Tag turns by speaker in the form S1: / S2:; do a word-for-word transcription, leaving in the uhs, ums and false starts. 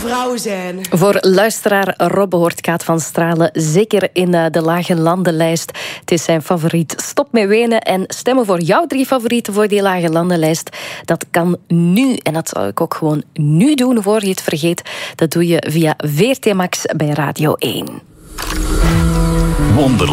S1: vrouw zijn.
S2: Voor luisteraar Robbe hoort Kaat van Stralen zeker in de Lage Landenlijst. Het is zijn favoriet. Stop met wenen en stemmen voor jouw drie favorieten voor die Lage Landenlijst. Dat kan nu. En dat zou ik ook gewoon nu doen, voor je het vergeet. Dat doe je via V R T Max bij Radio één.
S3: Wonderland.